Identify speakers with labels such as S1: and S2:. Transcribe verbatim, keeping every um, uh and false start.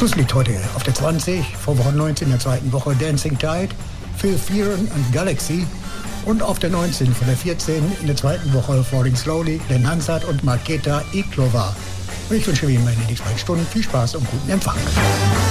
S1: Schluss liegt heute auf der zwanzig, vor Woche neunzehn in der zweiten Woche Dancing Tide, Phil Fearon und Galaxy. Und auf der neunzehn von der vierzehn in der zweiten Woche Falling Slowly, Glenn Hansard und Marketa Iklova. Und ich wünsche Ihnen in den nächsten beiden Stunden viel Spaß und guten Empfang.